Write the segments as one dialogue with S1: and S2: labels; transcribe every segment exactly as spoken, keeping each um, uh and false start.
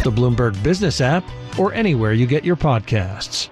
S1: the Bloomberg Business app, or anywhere you get your podcasts.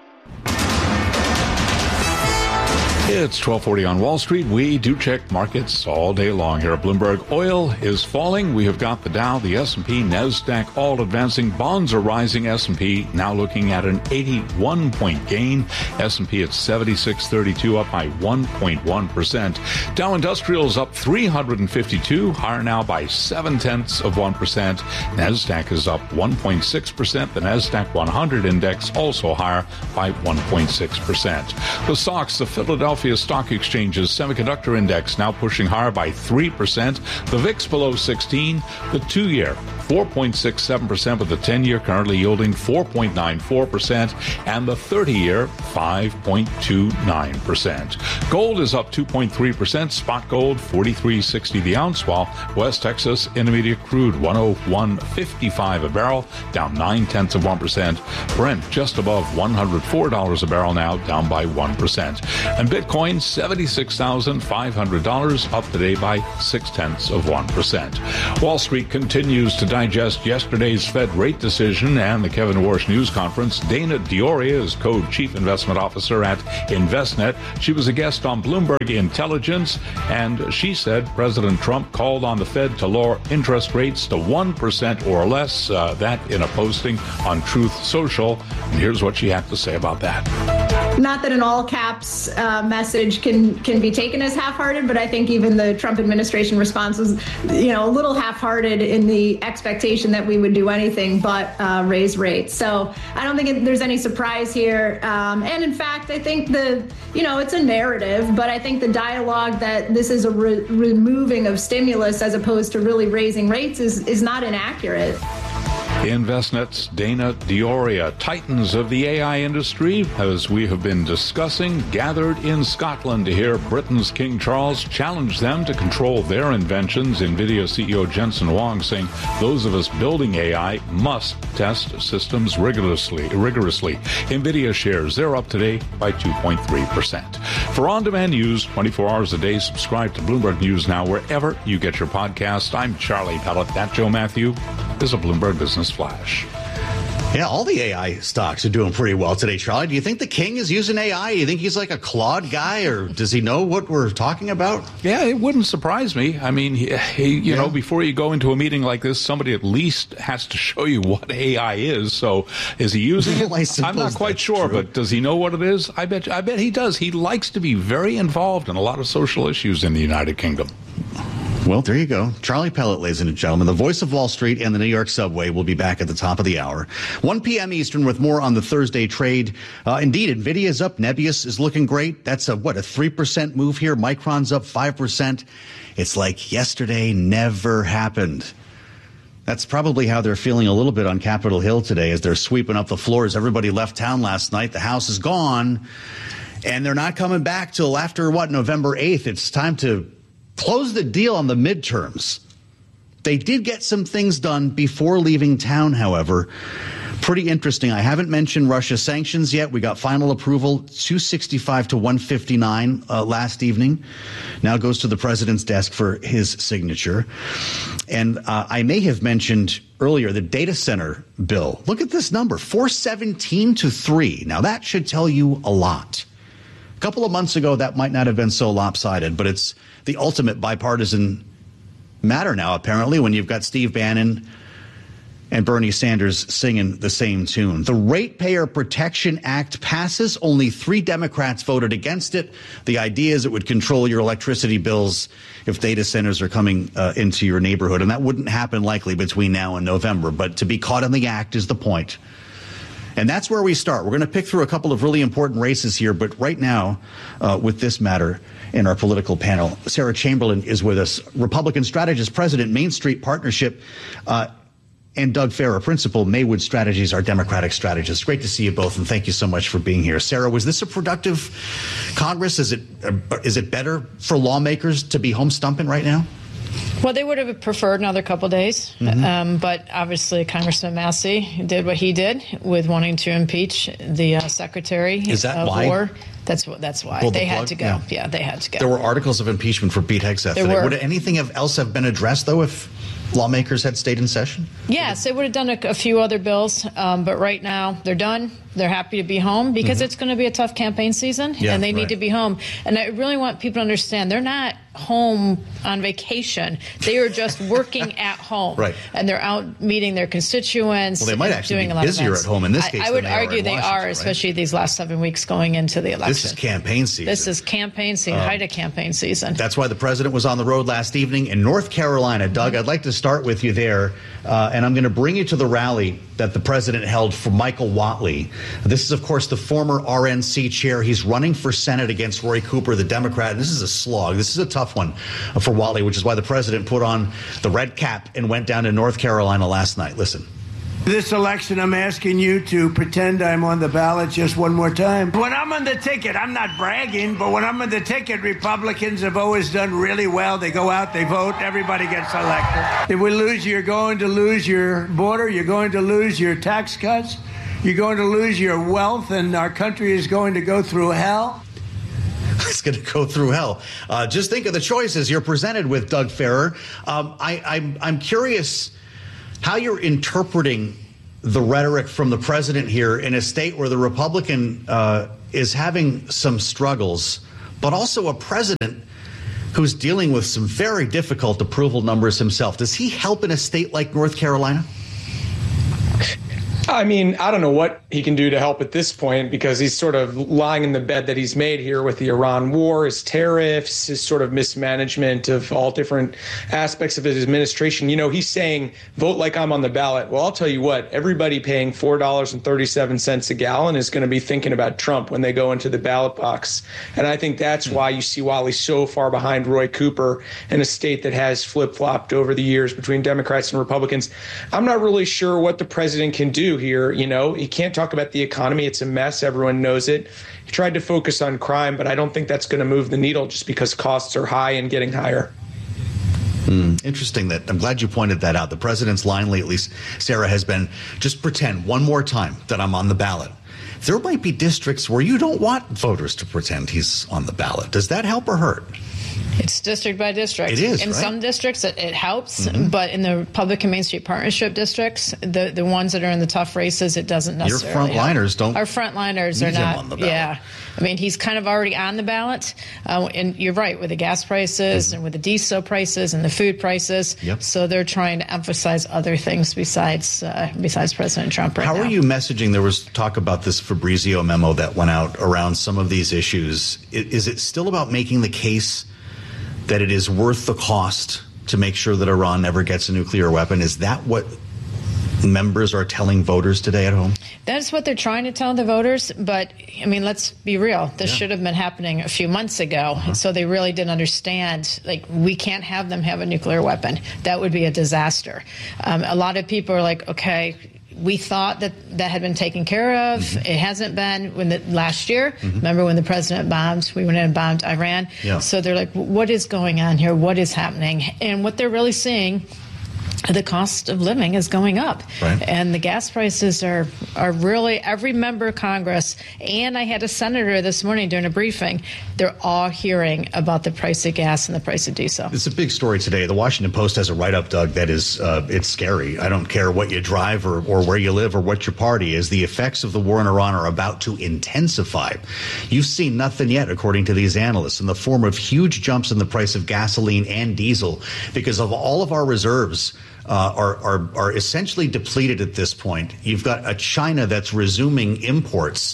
S2: It's twelve forty on Wall Street. We do check markets all day long here at Bloomberg. Oil is falling. We have got the Dow, the S and P, NASDAQ all advancing. Bonds are rising. S and P now looking at an eighty-one point gain. S and P at seventy-six thirty-two, up by one point one percent. Dow Industrial is up three hundred fifty-two, higher now by seven tenths of one percent. NASDAQ is up one point six percent. The NASDAQ one hundred index also higher by one point six percent. The S O X, the Philadelphia Stock Exchange's semiconductor index now pushing higher by three percent. The V I X below sixteen. The two-year four point six seven percent, with the ten-year currently yielding four point nine four percent, and the thirty-year five point two nine percent. Gold is up two point three percent. Spot gold forty-three sixty the ounce, while West Texas Intermediate crude one oh one fifty-five a barrel, down nine tenths of one percent. Brent just above one hundred four dollars a barrel now, down by one percent. And Bitcoin seventy-six thousand five hundred dollars, up today by six tenths of one percent. Wall Street continues to digest yesterday's Fed rate decision and the Kevin Warsh news conference. Dana Dioria is co-chief investment officer at Envestnet. She was a guest on Bloomberg Intelligence, and she said President Trump called on the Fed to lower interest rates to one percent or less. Uh, that in a posting on Truth Social. And here's what she had to say about that.
S3: Not that an all caps uh, message can can be taken as half-hearted, but I think even the Trump administration response was, you know, a little half-hearted in the expectation that we would do anything but uh, raise rates. So I don't think it, there's any surprise here. Um, and in fact, I think the, you know, it's a narrative, but I think the dialogue that this is a re- removing of stimulus as opposed to really raising rates is is not inaccurate.
S2: Envestnet's Dana Dioria. Titans of the A I industry, as we have been discussing, gathered in Scotland to hear Britain's King Charles challenge them to control their inventions. NVIDIA C E O Jensen Huang saying those of us building A I must test systems rigorously. rigorously. NVIDIA shares, they're up today by two point three percent. For on-demand news, twenty-four hours a day, subscribe to Bloomberg News Now wherever you get your podcast. I'm Charlie Pellet. That Joe Matthew is a Bloomberg Business Flash.
S4: Yeah, all the A I stocks are doing pretty well today, Charlie. Do you think the king is using A I? You think he's like a Claude guy, or does he know what we're talking about?
S2: Yeah, it wouldn't surprise me. I mean, he, he, you
S4: yeah.
S2: know, before you go into a meeting like this, somebody at least has to show you what A I is. So is he using it?
S4: Well,
S2: I'm not quite sure,
S4: true.
S2: but does he know what it is? I bet, I bet he does. He likes to be very involved in a lot of social issues in the United Kingdom.
S4: Well, there you go. Charlie Pellet, ladies and gentlemen, the voice of Wall Street and the New York subway, will be back at the top of the hour. one p.m. Eastern with more on the Thursday trade. Uh, indeed, NVIDIA is up. Nebius is looking great. That's a, what, a three percent move here. Micron's up five percent. It's like yesterday never happened. That's probably how they're feeling a little bit on Capitol Hill today as they're sweeping up the floors. Everybody left town last night. The House is gone. And they're not coming back till after, what, November eighth. It's time to close the deal on the midterms. They did get some things done before leaving town, however. Pretty interesting. I haven't mentioned Russia sanctions yet. We got final approval, two sixty-five to one fifty-nine uh, last evening. Now goes to the president's desk for his signature. And uh, I may have mentioned earlier the data center bill. Look at this number, four seventeen to three. Now that should tell you a lot. A couple of months ago, that might not have been so lopsided, but it's the ultimate bipartisan matter now, apparently, when you've got Steve Bannon and Bernie Sanders singing the same tune. The Ratepayer Protection Act passes. Only three Democrats voted against it. The idea is it would control your electricity bills if data centers are coming uh, into your neighborhood. And that wouldn't happen likely between now and November. But to be caught in the act is the point. And that's where we start. We're going to pick through a couple of really important races here. But right now, uh, with this matter in our political panel, Sarah Chamberlain is with us, Republican strategist, president, Main Street Partnership, uh, and Doug Farrer, principal, Maywood Strategies, our Democratic strategist. Great to see you both, and thank you so much for being here. Sarah, was this a productive Congress? Is it uh, is it better for lawmakers to be home stumping right now?
S5: Well, they would have preferred another couple of days, mm-hmm. um, but obviously Congressman Massey did what he did with wanting to impeach the uh, Secretary
S4: Is that
S5: of
S4: why?
S5: War. That's what. That's why
S4: Well,
S5: they
S4: the
S5: had
S4: plug,
S5: to go.
S4: yeah.
S5: yeah, they had to go.
S4: There were articles of impeachment for Pete Hegseth
S5: There
S4: today.
S5: were.
S4: Would anything have else have been addressed, though, if lawmakers had stayed in session?
S5: Yes, they would have done a, a few other bills, um, but right now they're done. They're happy to be home because mm-hmm. it's going to be a tough campaign season, yeah, and they right. need to be home. And I really want people to understand they're not home on vacation. They are just working at home,
S4: right.
S5: and they're out meeting their constituents.
S4: Well, they might actually
S5: doing
S4: be
S5: a lot
S4: busier
S5: of
S4: at home in this case.
S5: I, I would
S4: than they
S5: argue
S4: are
S5: they are, especially
S4: right?
S5: these last seven weeks going into the election.
S4: This is campaign season.
S5: This is campaign season, um, height of campaign season.
S4: That's why the president was on the road last evening in North Carolina. Doug, I'd like to start with you there, uh, and I'm going to bring you to the rally that the president held for Michael Whatley. This is, of course, the former R N C chair. He's running for Senate against Roy Cooper, the Democrat. And this is a slog. This is a tough one for Whatley, which is why the president put on the red cap and went down to North Carolina last night. Listen.
S6: This election, I'm asking you to pretend I'm on the ballot just one more time. When I'm on the ticket, I'm not bragging, but when I'm on the ticket, Republicans have always done really well. They go out, they vote, everybody gets elected. If we lose, you're going to lose your border, you're going to lose your tax cuts, you're going to lose your wealth, and our country is going to go through hell.
S4: It's going to go through hell. Uh, just think of the choices you're presented with, Doug Farrar. Um, I, I'm, I'm curious how you're interpreting the rhetoric from the president here in a state where the Republican uh, is having some struggles, but also a president who's dealing with some very difficult approval numbers himself. Does he help in a state like North Carolina?
S7: I mean, I don't know what he can do to help at this point because he's sort of lying in the bed that he's made here with the Iran war, his tariffs, his sort of mismanagement of all different aspects of his administration. You know, he's saying, vote like I'm on the ballot. Well, I'll tell you what, everybody paying four dollars and thirty-seven cents a gallon is going to be thinking about Trump when they go into the ballot box. And I think that's why you see Whatley so far behind Roy Cooper in a state that has flip-flopped over the years between Democrats and Republicans. I'm not really sure what the president can do here. You know, he can't talk about the economy. It's a mess. Everyone knows it. He tried to focus on crime, but I don't think that's going to move the needle just because costs are high and getting higher.
S4: Mm, interesting that I'm glad you pointed that out. The president's line lately, Sarah, has been just pretend one more time that I'm on the ballot. There might be districts where you don't want voters to pretend he's on the ballot. Does that help or hurt?
S5: It's district by district.
S4: It is,
S5: in
S4: right?
S5: some districts, it, it helps,
S4: mm-hmm.
S5: but in the Republican Main Street Partnership districts, the the ones that are in the tough races, it doesn't necessarily.
S4: Your frontliners don't.
S5: Our frontliners are not.
S4: On the ballot.
S5: Yeah, I mean, he's kind of already on the ballot, uh, and you're right with the gas prices mm-hmm. and with the diesel prices and the food prices.
S4: Yep.
S5: So they're trying to emphasize other things besides uh, besides President Trump right
S4: How
S5: now.
S4: are you messaging? There was talk about this Fabrizio memo that went out around some of these issues. Is it still about making the case that it is worth the cost to make sure that Iran never gets a nuclear weapon? Is that what members are telling voters today at home?
S5: That's what they're trying to tell the voters. But, I mean, let's be real. This
S4: yeah.
S5: should have been happening a few months ago. Uh-huh. So they really didn't understand, like, we can't have them have a nuclear weapon. That would be a disaster. Um, a lot of people are like, okay, we thought that that had been taken care of. Mm-hmm. It hasn't been. When the last year, mm-hmm. remember when the president bombed, we went in and bombed Iran.
S4: Yeah.
S5: So they're like, what is going on here? What is happening? And what they're really seeing, the cost of living is going up.
S4: Right.
S5: And the gas prices are, are really, every member of Congress, and I had a senator this morning during a briefing, they're all hearing about the price of gas and the price of diesel.
S4: It's a big story today. The Washington Post has a write-up, Doug, that is, uh, it's scary. I don't care what you drive or, or where you live or what your party is. The effects of the war in Iran are about to intensify. You've seen nothing yet, according to these analysts, in the form of huge jumps in the price of gasoline and diesel because of all of our reserves. Uh, are, are are essentially depleted at this point. You've got a China that's resuming imports,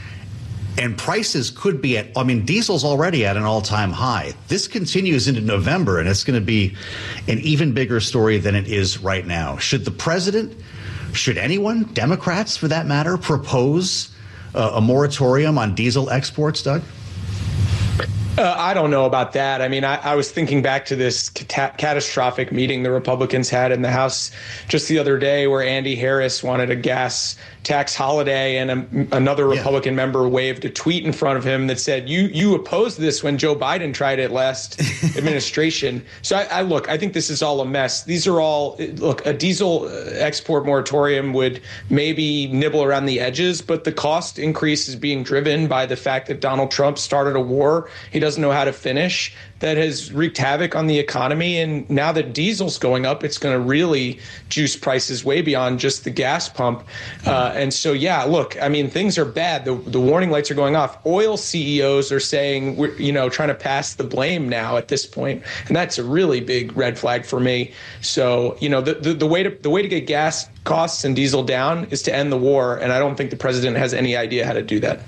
S4: and prices could be at, I mean, diesel's already at an all-time high. This continues into November, and it's going to be an even bigger story than it is right now. Should the president, should anyone, Democrats for that matter, propose uh, a moratorium on diesel exports, Doug?
S7: Uh, I don't know about that. I mean, I, I was thinking back to this cat- catastrophic meeting the Republicans had in the House just the other day where Andy Harris wanted a gas tax holiday, and a, another Republican yeah. member waved a tweet in front of him that said, you you opposed this when Joe Biden tried it last administration. So I, I look, I think this is all a mess. These are all, look, a diesel export moratorium would maybe nibble around the edges, but the cost increase is being driven by the fact that Donald Trump started a war. He doesn't know how to finish, that has wreaked havoc on the economy. And now that diesel's going up, it's going to really juice prices way beyond just the gas pump. Uh, and so, yeah, look, I mean, things are bad. The, the warning lights are going off. Oil C E Os are saying, we're, you know, trying to pass the blame now at this point. And that's a really big red flag for me. So, you know, the, the, the way to the way to get gas costs and diesel down is to end the war. And I don't think the president has any idea how to do that.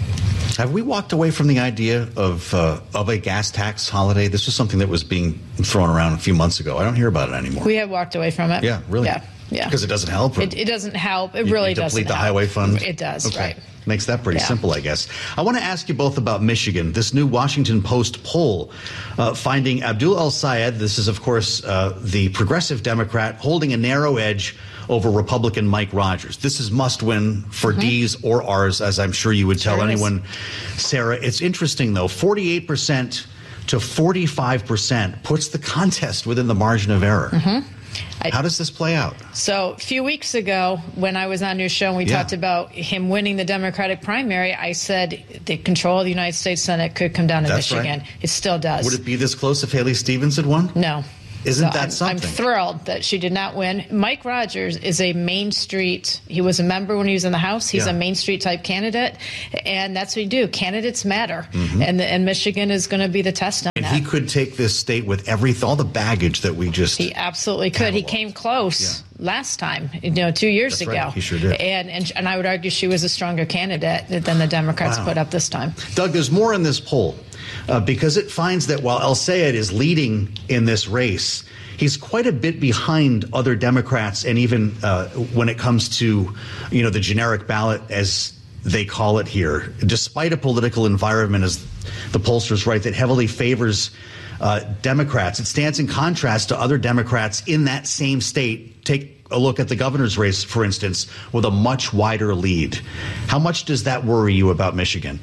S4: Have we walked away from the idea of uh, of a gas tax holiday? This was something that was being thrown around a few months ago. I don't hear about it anymore.
S5: We have walked away from it.
S4: Yeah, really?
S5: Yeah, yeah.
S4: Because it doesn't help?
S5: It, it doesn't help. It
S4: you,
S5: really
S4: you
S5: doesn't
S4: deplete the
S5: help.
S4: highway fund?
S5: It does,
S4: okay.
S5: right.
S4: Makes that pretty
S5: yeah.
S4: simple, I guess. I want to ask you both about Michigan. This new Washington Post poll uh, finding Abdul El-Sayed, this is, of course, uh, the progressive Democrat, holding a narrow edge over Republican Mike Rogers. This is must win for mm-hmm. D's or R's, as I'm sure you would tell
S5: sure
S4: anyone. Sarah, it's interesting, though. forty-eight percent to forty-five percent puts the contest within the margin of error.
S5: Mm-hmm. I,
S4: How does this play out?
S5: So a few weeks ago, when I was on your show and we
S4: yeah.
S5: talked about him winning the Democratic primary, I said the control of the United States Senate could come down to
S4: That's
S5: Michigan.
S4: Right.
S5: It still does.
S4: Would it be this close if Haley Stevens had won?
S5: No.
S4: Isn't
S5: so
S4: that
S5: I'm,
S4: something?
S5: I'm thrilled that she did not win. Mike Rogers is a Main Street. He was a member when he was in the House. He's
S4: yeah.
S5: a Main Street type candidate, and that's what you do. Candidates matter,
S4: mm-hmm.
S5: and and Michigan is going to be the test on
S4: and
S5: that.
S4: He could take this state with every all the baggage that we just.
S5: He absolutely could. He came close
S4: yeah.
S5: last time, you know, two years
S4: That's
S5: ago.
S4: Right. He sure did.
S5: And, and and I would argue she was a stronger candidate than the Democrats
S4: wow.
S5: put up this time.
S4: Doug, there's more in this poll uh, because it finds that while El-Sayed is leading in this race, he's quite a bit behind other Democrats, and even uh, when it comes to, you know, the generic ballot, as they call it here, despite a political environment, as the pollsters write, that heavily favors uh, Democrats. It stands in contrast to other Democrats in that same state. Take a look at the governor's race, for instance, with a much wider lead. How much does that worry you about Michigan?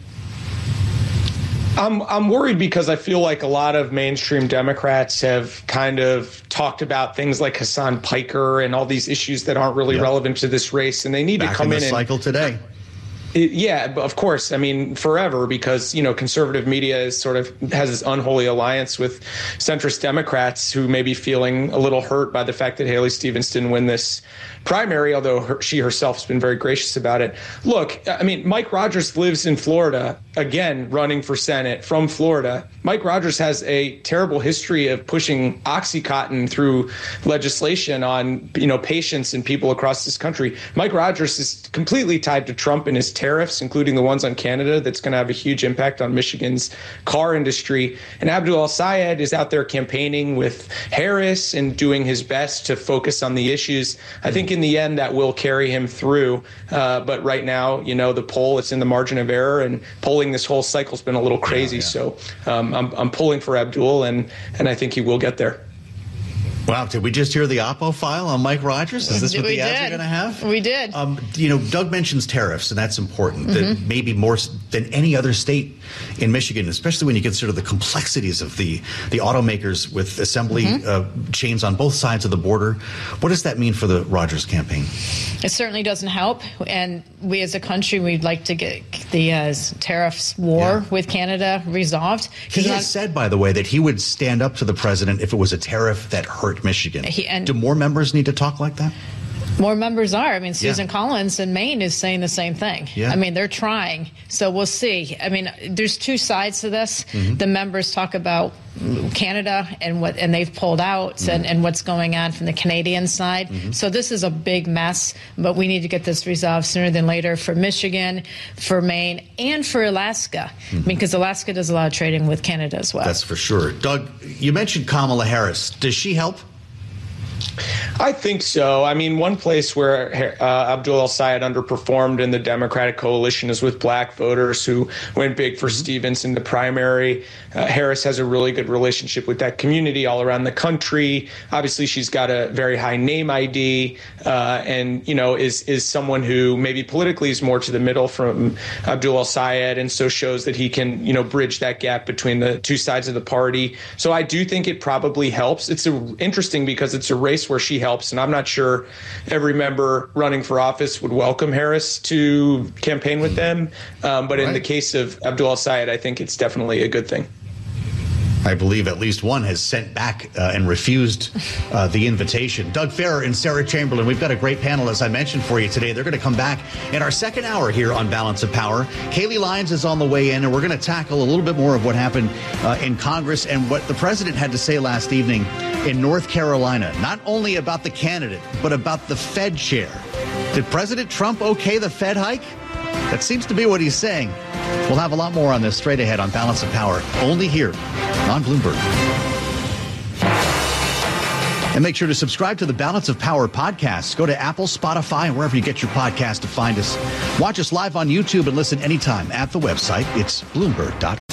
S7: I'm I'm worried because I feel like a lot of mainstream Democrats have kind of talked about things like Hassan Piker and all these issues that aren't really yep. relevant to this race, and they need
S4: Back
S7: to come
S4: in the
S7: in and
S4: cycle today.
S7: It, yeah, of course. I mean, forever, because, you know, conservative media is sort of has this unholy alliance with centrist Democrats who may be feeling a little hurt by the fact that Haley Stevens didn't win this primary, although her, she herself has been very gracious about it. Look, I mean, Mike Rogers lives in Florida, again, running for Senate from Florida. Mike Rogers has a terrible history of pushing Oxycontin through legislation on, you know, patients and people across this country. Mike Rogers is completely tied to Trump and his tariffs, including the ones on Canada, that's going to have a huge impact on Michigan's car industry. And Abdul El-Sayed is out there campaigning with Harris and doing his best to focus on the issues. I think in the end that will carry him through. Uh, but right now, you know, the poll, it's in the margin of error, and polling this whole cycle has been a little crazy. Yeah, yeah. So um, I'm, I'm pulling for Abdul, and, and I think he will get there.
S4: Wow, did we just hear the Oppo file on Mike Rogers? Is this what
S5: we
S4: the ads
S5: did.
S4: are going to have?
S5: We did.
S4: Um, you know, Doug mentions tariffs, and that's important.
S5: Mm-hmm.
S4: That maybe more than any other state in Michigan, especially when you consider the complexities of the, the automakers with assembly mm-hmm. uh, chains on both sides of the border. What does that mean for the Rogers campaign?
S5: It certainly doesn't help. And we as a country, we'd like to get the uh, tariffs war yeah. with Canada resolved.
S4: He has not, said, by the way, that he would stand up to the president if it was a tariff that hurt Michigan. He, and Do more members need to talk like that?
S5: More members are. I mean, Susan
S4: yeah.
S5: Collins in Maine is saying the same thing.
S4: Yeah.
S5: I mean, they're trying. So we'll see. I mean, there's two sides to this.
S4: Mm-hmm.
S5: The members talk about Canada and what, and they've pulled out, mm-hmm. and, and what's going on from the Canadian side. Mm-hmm. So this is a big mess, but we need to get this resolved sooner than later for Michigan, for Maine, and for Alaska, mm-hmm. because Alaska does a lot of trading with Canada as well.
S4: That's for sure. Doug, you mentioned Kamala Harris. Does she help?
S7: I think so. I mean, one place where uh, Abdul El-Sayed underperformed in the Democratic coalition is with black voters who went big for mm-hmm. Stevens in the primary. Uh, Harris has a really good relationship with that community all around the country. Obviously, she's got a very high name I D uh, and, you know, is is someone who maybe politically is more to the middle from Abdul El-Sayed, and so shows that he can, you know, bridge that gap between the two sides of the party. So I do think it probably helps. It's a, interesting because it's a race where she helps, and I'm not sure every member running for office would welcome Harris to campaign with them. Um, but right. in the case of Abdul El-Sayed, I think it's definitely a good thing.
S4: I believe at least one has sent back uh, and refused uh, the invitation. Doug Farrar and Sarah Chamberlain, we've got a great panel, as I mentioned, for you today. They're going to come back in our second hour here on Balance of Power. Kaylee Lyons is on the way in, and we're going to tackle a little bit more of what happened uh, in Congress and what the president had to say last evening in North Carolina, not only about the candidate, but about the Fed chair. Did President Trump okay the Fed hike? That seems to be what he's saying. We'll have a lot more on this straight ahead on Balance of Power, only here on Bloomberg. And make sure to subscribe to the Balance of Power podcast. Go to Apple, Spotify, and wherever you get your podcast to find us. Watch us live on YouTube and listen anytime at the website. It's Bloomberg dot com.